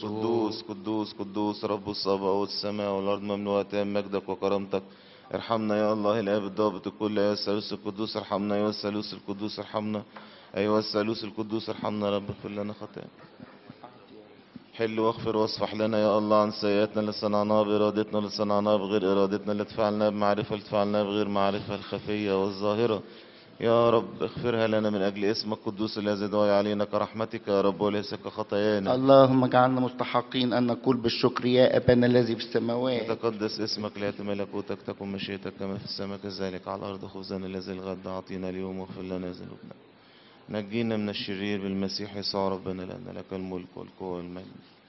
قدوس قدوس قدوس رب الصباوت، والسماء والأرض مملوءتان مجدك وكرامتك. ارحمنا يا الله الآب الضابط الكل، أيها الثالوث القدوس ارحمنا، أيها الثالوث القدوس ارحمنا، أيها الثالوث القدوس ارحمنا يا رب، اغفر لنا خطايانا. حل واغفر واصفح لنا يا الله عن سيئاتنا اللي صنعناها بإرادتنا، اللي صنعناها بغير إرادتنا، اللي تفعلناها بمعرفة، اللي تفعلناها بغير معرفة، الخفية والظاهرة. يا رب اغفرها لنا من أجل اسمك القدوس الذي دعي علينا كرحمتك يا رب، وليسك خطايانا. اللهم اجعلنا مستحقين أن نقول بالشكر يا أبانا الذي في السماوات. يتقدس اسمك، ليأتي ملكوتك، تكن مشيئتك كما في السماء كذلك على الأرض. خبزنا الذي الغد أعطينا اليوم، واغفر لنا ذنوبنا، نجينا من الشرير بالمسيح يسوع ربنا، لأن لك الملك والقوة والمجد